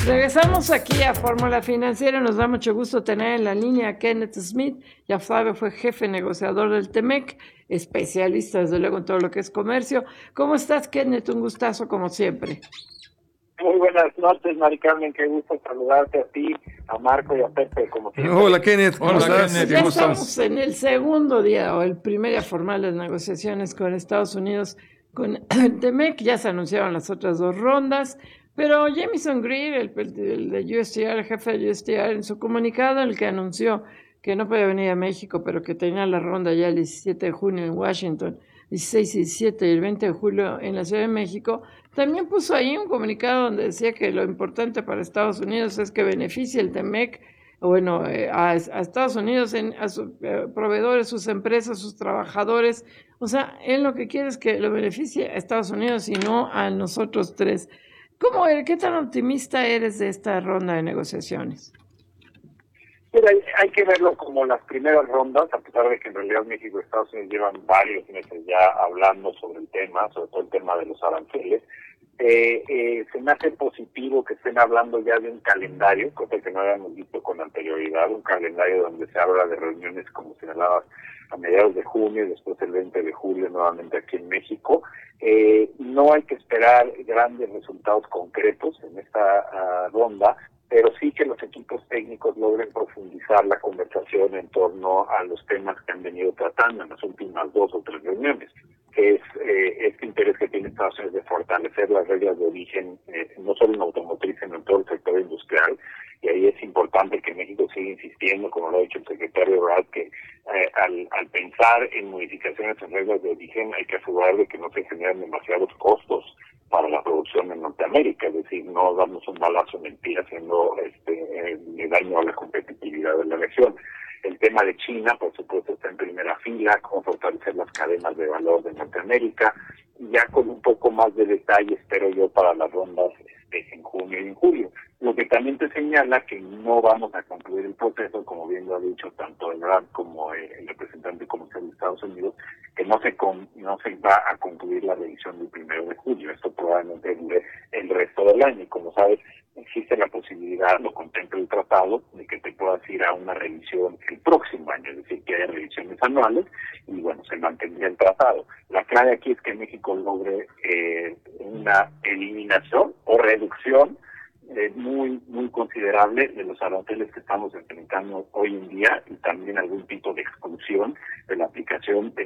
Regresamos aquí a Fórmula Financiera. Nos da mucho gusto tener en la línea a Kenneth Smith. Ya sabe, fue jefe negociador del TEMEC, especialista desde luego en todo lo que es comercio. ¿Cómo estás, Kenneth? Un gustazo como siempre. Muy buenas noches, Mari Carmen, qué gusto saludarte a ti, a Marco y a Pepe, como siempre. Hola, Kenneth, ¿cómo estás? Kenneth, ya estamos en el segundo día o el primer día formal de negociaciones con Estados Unidos, con el TEMEC. Ya se anunciaron las otras dos rondas, pero Jamieson Greer, el de USTR, el jefe de USTR, en su comunicado, el que anunció que no podía venir a México, pero que tenía la ronda ya el 17 de junio en Washington, 16 y 17 y el 20 de julio en la Ciudad de México, también puso ahí un comunicado donde decía que lo importante para Estados Unidos es que beneficie el TEMEC, bueno, a Estados Unidos, a sus proveedores, sus empresas, sus trabajadores. O sea, él lo que quiere es que lo beneficie a Estados Unidos y no a nosotros tres. ¿Qué tan optimista eres de esta ronda de negociaciones? Mira, hay que verlo como las primeras rondas, a pesar de que en realidad México y Estados Unidos llevan varios meses ya hablando sobre el tema, sobre todo el tema de los aranceles. Se me hace positivo que estén hablando ya de un calendario, cosa que no habíamos visto con anterioridad, un calendario donde se habla de reuniones, como señalabas, a mediados de junio y después el 20 de julio nuevamente aquí en México. No hay que esperar grandes resultados concretos en esta ronda, pero sí que los equipos técnicos logren profundizar la conversación en torno a los temas que han venido tratando en las últimas 2 o 3 reuniones, que es este interés que tiene Estados Unidos de fortalecer las reglas de origen, no solo en automotriz, sino en todo el sector industrial. Y ahí es importante que México siga insistiendo, como lo ha dicho el secretario Brad, que al pensar en modificaciones en reglas de origen hay que asegurar de que no se generen demasiados costos para la producción en Norteamérica, es decir, no darnos un balazo en el pie haciendo daño a la competitividad de la región. El tema de China, por supuesto, está en primera fila, cómo fortalecer las cadenas de valor de Norteamérica, ya con un poco más de detalle, espero yo, para las rondas en junio y en julio. Lo que también te señala que no vamos a concluir el proceso, como bien lo ha dicho tanto el RAD como el representante comercial de Estados Unidos, que no se va a concluir la revisión del 1 de julio. Esto probablemente dure el resto del año. Y como sabes, existe la posibilidad, lo contempla el tratado, de que te puedas ir a una revisión el próximo año, es decir, que haya revisiones anuales, y bueno, se mantendría el tratado. La clave aquí es que México logre una eliminación o reducción muy considerable de los aranceles que estamos enfrentando hoy en día, y también algún tipo de exclusión de la aplicación de